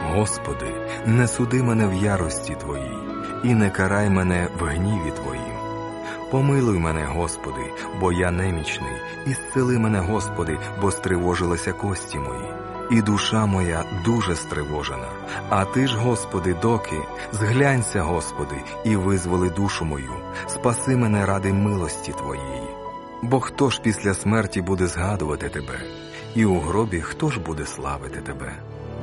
Господи, не суди мене в ярості Твоїй, і не карай мене в гніві Твоїм. Помилуй мене, Господи, бо я немічний, і зцели мене, Господи, бо стривожилися кості мої. І душа моя дуже стривожена. А Ти ж, Господи, доки, зглянься, Господи, і визволи душу мою, спаси мене ради милості Твоєї. Бо хто ж після смерті буде згадувати Тебе? І у гробі хто ж буде славити Тебе?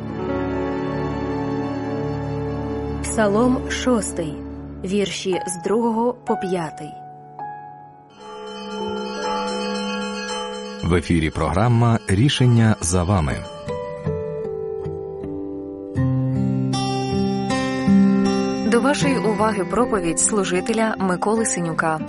Псалом 6, вірші з 2 по 5. В ефірі програма «Рішення за вами». До вашої уваги проповідь служителя Миколи Синюка.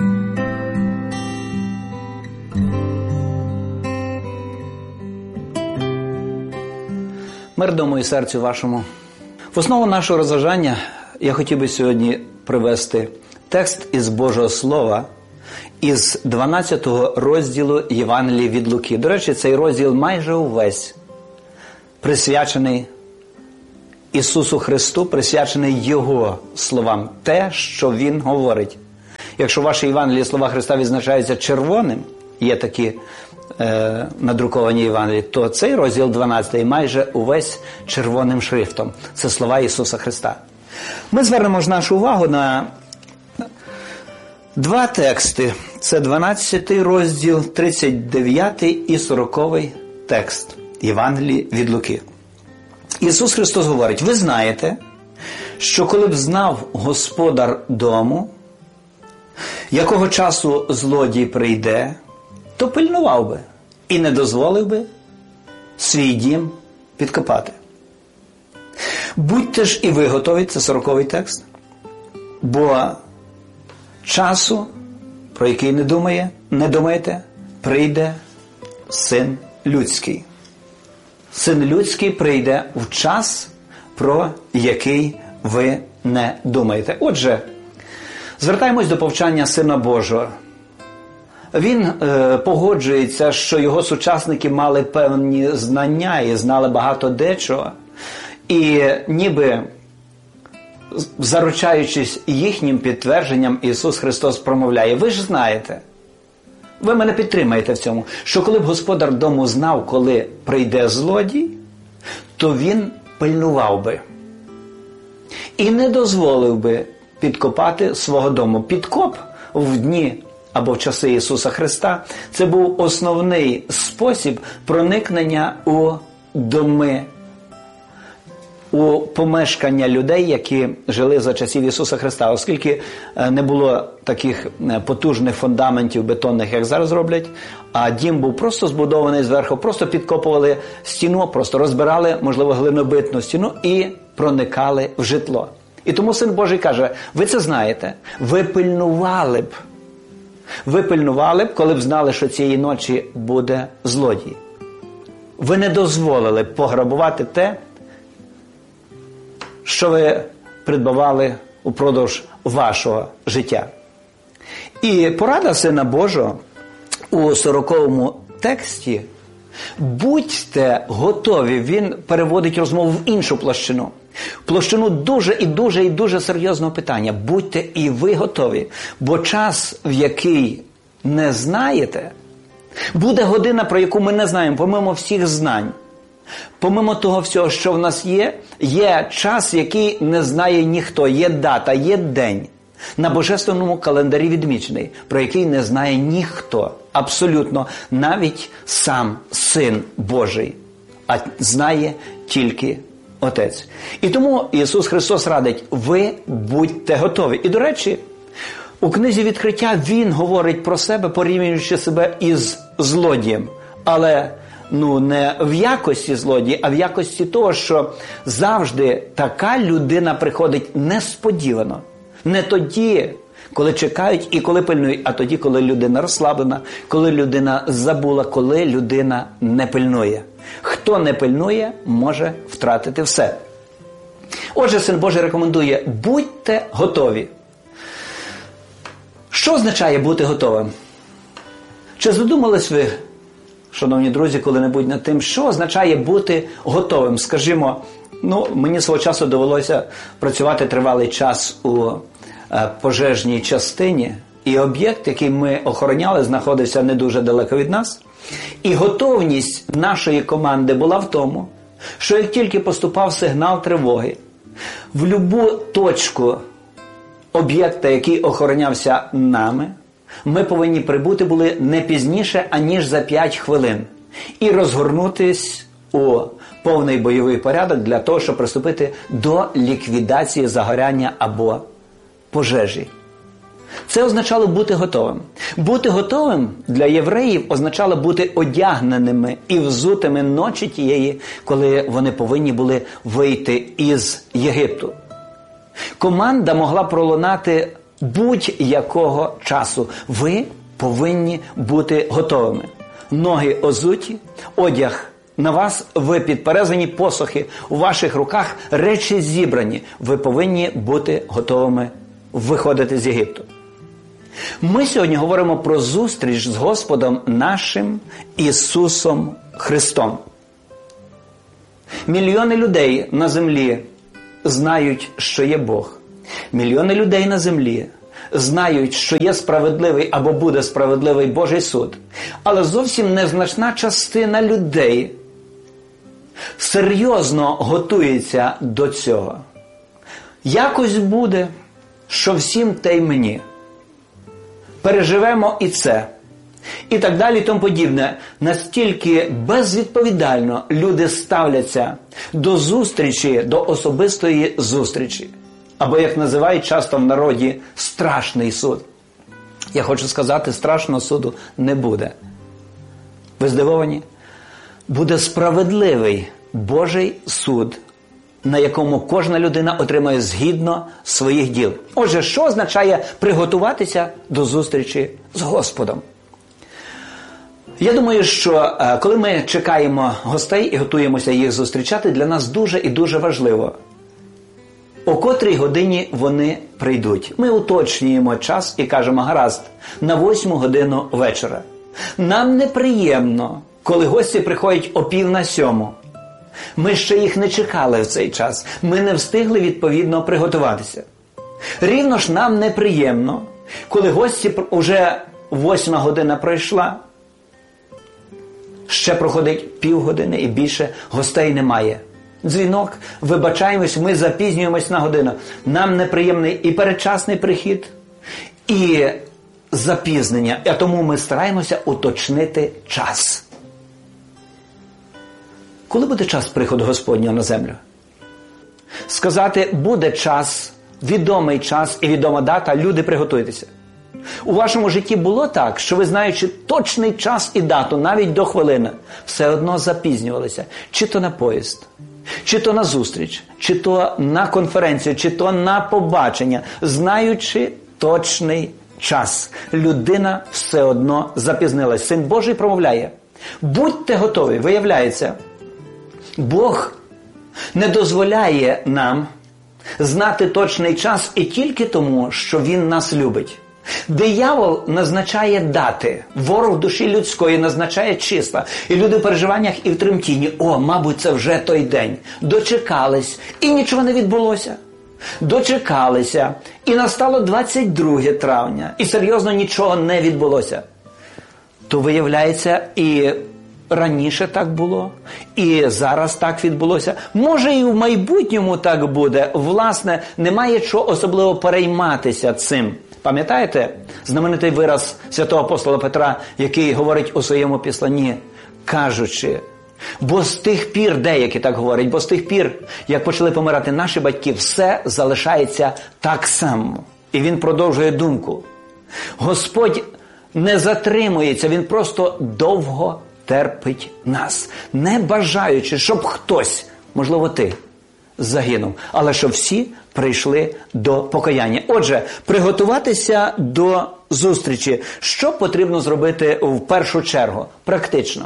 Мир дому і серцю вашому. В основу нашого розважання я хотів би сьогодні привести текст із Божого Слова із 12 розділу Євангелії від Луки. До речі, цей розділ майже увесь присвячений Ісусу Христу, присвячений Його словам, те, що Він говорить. Якщо в вашій Євангелії слова Христа відзначаються червоним, є такі надруковані Євангелії, то цей розділ 12 майже увесь червоним шрифтом. Це слова Ісуса Христа. Ми звернемо ж нашу увагу на два тексти. Це 12 розділ, 39 і 40 текст Євангелії від Луки. Ісус Христос говорить: ви знаєте, що коли б знав господар дому, якого часу злодій прийде, то пильнував би і не дозволив би свій дім підкопати. Будьте ж і ви готові, це 40-й текст, бо часу, про який не думаєте, прийде Син Людський. Син Людський прийде в час, про який ви не думаєте. Отже, звертаємось до повчання Сина Божого. Він погоджується, що його сучасники мали певні знання і знали багато дечого. І ніби заручаючись їхнім підтвердженням, Ісус Христос промовляє: ви ж знаєте, ви мене підтримаєте в цьому, що коли б господар дому знав, коли прийде злодій, то він пильнував би і не дозволив би підкопати свого дому. Підкоп в дні або в часи Ісуса Христа – це був основний спосіб проникнення у доми, у помешкання людей, які жили за часів Ісуса Христа. Оскільки не було таких потужних фундаментів бетонних, як зараз роблять, а дім був просто збудований зверху, просто підкопували стіну, просто розбирали, можливо, глинобитну стіну і проникали в житло. І тому Син Божий каже: ви це знаєте, ви пильнували б, коли б знали, що цієї ночі буде злодій. Ви не дозволили пограбувати те, що ви придбавали упродовж вашого життя. І порада Сина Божого у 40-му тексті: будьте готові. Він переводить розмову в іншу площину. Площину дуже серйозного питання. Будьте і ви готові. Бо час, в який не знаєте, буде година, про яку ми не знаємо, помимо всіх знань. Помимо того всього, що в нас є час, який не знає ніхто, є дата, є день на божественному календарі відмічений, про який не знає ніхто, абсолютно, навіть сам Син Божий, а знає тільки Отець. І тому Ісус Христос радить: ви будьте готові. І, до речі, у книзі Відкриття Він говорить про себе, порівнюючи себе із злодієм, але не в якості злодія, а в якості того, що завжди така людина приходить несподівано. Не тоді, коли чекають і коли пильнують, а тоді, коли людина розслаблена, коли людина забула, коли людина не пильнує. Хто не пильнує, може втратити все. Отже, Син Божий рекомендує: будьте готові. Що означає бути готовим? Чи задумались ви, шановні друзі, коли-небудь над тим, що означає бути готовим, скажімо, Мені свого часу довелося працювати тривалий час у пожежній частині, і об'єкт, який ми охороняли, знаходився не дуже далеко від нас. І готовність нашої команди була в тому, що як тільки поступав сигнал тривоги, в будь-яку точку об'єкта, який охоронявся нами, ми повинні прибути були не пізніше, аніж за 5 хвилин. І розгорнутись у повний бойовий порядок для того, щоб приступити до ліквідації загоряння або пожежі. Це означало бути готовим. Бути готовим для євреїв означало бути одягненими і взутими ночі тієї, коли вони повинні були вийти із Єгипту. Команда могла пролунати будь-якого часу. Ви повинні бути готовими. Ноги озуті, одяг на вас, ви підперезані, посохи у ваших руках, речі зібрані. Ви повинні бути готовими виходити з Єгипту. Ми сьогодні говоримо про зустріч з Господом нашим Ісусом Христом. Мільйони людей на землі знають, що є Бог. Мільйони людей на землі знають, що є справедливий або буде справедливий Божий суд. Але зовсім незначна частина людей серйозно готується до цього. Якось буде, що всім те й мені. Переживемо і це. І так далі, і тому подібне. Настільки безвідповідально люди ставляться до зустрічі, до особистої зустрічі. Або, як називають часто в народі, страшний суд. Я хочу сказати, страшного суду не буде. Ви здивовані? Буде справедливий Божий суд, на якому кожна людина отримає згідно своїх діл. Отже, що означає приготуватися до зустрічі з Господом? Я думаю, що коли ми чекаємо гостей і готуємося їх зустрічати, для нас дуже і дуже важливо, о котрій годині вони прийдуть. Ми уточнюємо час і кажемо: гаразд, на 8 годину вечора. Нам неприємно, коли гості приходять о 6:45. Ми ще їх не чекали в цей час. Ми не встигли відповідно приготуватися. Рівно ж нам неприємно, коли гості вже 8 година пройшла, ще проходить півгодини і більше гостей немає. Дзвінок, вибачаємось, ми запізнюємось на годину. Нам неприємний і передчасний прихід, і запізнення. А тому ми стараємося уточнити час. Коли буде час приходу Господнього на землю? Сказати: буде час, відомий час і відома дата, люди, приготуйтеся. У вашому житті було так, що ви, знаючи точний час і дату, навіть до хвилини, все одно запізнювалися. Чи то на поїзд, чи то на зустріч, чи то на конференцію, чи то на побачення, знаючи точний час. Людина все одно запізнилась. Син Божий промовляє: будьте готові. Виявляється, Бог не дозволяє нам знати точний час і тільки тому, що Він нас любить. Диявол назначає дати, ворог душі людської назначає числа. І люди в переживаннях і в тремтінні: о, мабуть, це вже той день. Дочекались, і нічого не відбулося. Дочекалися, і настало 22 травня, і серйозно нічого не відбулося. То виявляється, і раніше так було, і зараз так відбулося. Може, і в майбутньому так буде. Власне, немає чого особливо перейматися цим. Пам'ятаєте знаменитий вираз святого апостола Петра, який говорить у своєму післанні, кажучи: бо з тих пір, деякі так говорять, бо з тих пір, як почали помирати наші батьки, все залишається так само. І він продовжує думку. Господь не затримується, Він просто довго терпить нас, не бажаючи, щоб хтось, можливо ти, загинув, але щоб всі прийшли до покаяння. Отже, приготуватися до зустрічі. Що потрібно зробити в першу чергу? Практично.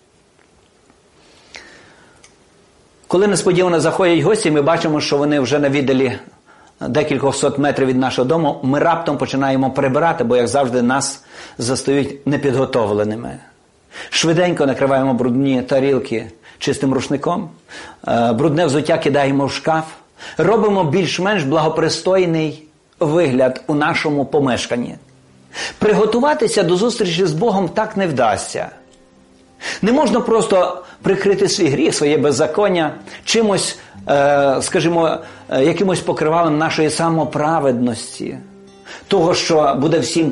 Коли несподівано заходять гості, ми бачимо, що вони вже на віддалі декількох сот метрів від нашого дому, ми раптом починаємо прибирати, бо, як завжди, нас застають непідготовленими. Швиденько накриваємо брудні тарілки чистим рушником, брудне взуття кидаємо в шкаф, робимо більш-менш благопристойний вигляд у нашому помешканні. Приготуватися до зустрічі з Богом так не вдасться. Не можна просто прикрити свій гріх, своє беззаконня чимось, скажімо, якимось покривалом нашої самоправедності. Того, що буде всім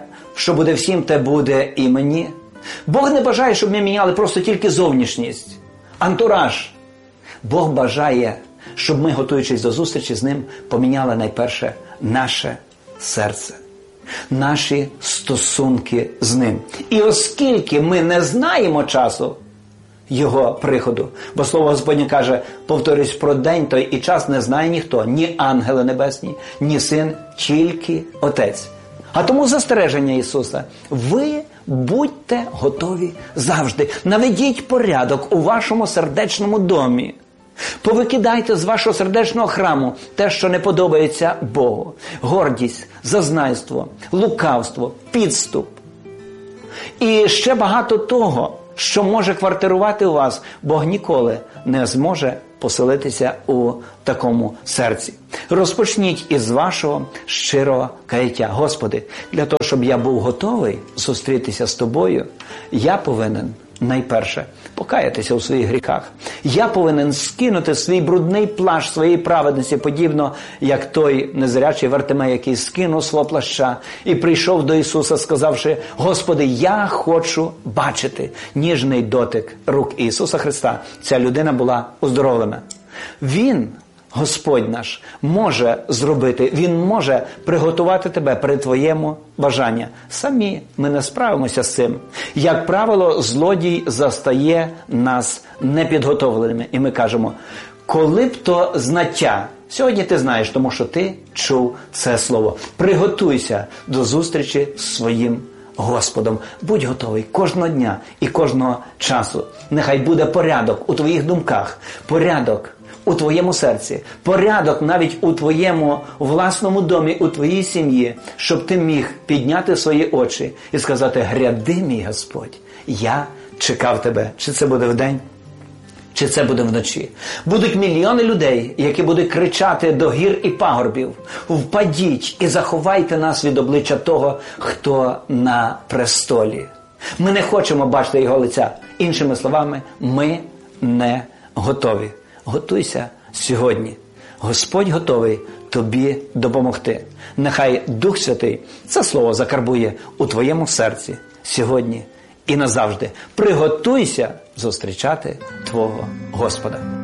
те буде і мені. Бог не бажає, щоб ми міняли просто тільки зовнішність, антураж. Бог бажає, щоб ми, готуючись до зустрічі з Ним, поміняли найперше наше серце, наші стосунки з Ним. І оскільки ми не знаємо часу Його приходу, бо Слово Господнє каже, повторюсь, про день той і час не знає ніхто, ні ангели небесні, ні Син, тільки Отець. А тому застереження Ісуса: ви будьте готові завжди. Наведіть порядок у вашому сердечному домі. Повикидайте з вашого сердечного храму те, що не подобається Богу. Гордість, зазнайство, лукавство, підступ. І ще багато того, що може квартирувати у вас. Бог ніколи не зможе поселитися у такому серці. Розпочніть із вашого щирого каяття. Господи, для того, щоб я був готовий зустрітися з Тобою, я повинен найперше покаятися у своїх гріхах. Я повинен скинути свій брудний плащ своєї праведності, подібно як той незрячий Вартимей, який скинув свого плаща і прийшов до Ісуса, сказавши: Господи, я хочу бачити ніжний дотик рук Ісуса Христа. Ця людина була оздоровлена. Він, Господь наш, може зробити, Він може приготувати тебе при твоєму бажанні. Самі ми не справимося з цим. Як правило, злодій застає нас непідготовленими. І ми кажемо: коли б то знаття? Сьогодні ти знаєш, тому що ти чув це слово. Приготуйся до зустрічі з своїм Господом. Будь готовий кожного дня і кожного часу. Нехай буде порядок у твоїх думках, порядок у твоєму серці, порядок навіть у твоєму власному домі, у твоїй сім'ї, щоб ти міг підняти свої очі і сказати: гряди, мій Господь, я чекав тебе. Чи це буде вдень, чи це буде вночі. Будуть мільйони людей, які будуть кричати до гір і пагорбів: впадіть і заховайте нас від обличчя того, хто на престолі. Ми не хочемо бачити його лиця. Іншими словами, ми не готові. Готуйся сьогодні. Господь готовий тобі допомогти. Нехай Дух Святий це слово закарбує у твоєму серці сьогодні і назавжди. Приготуйся зустрічати твого Господа.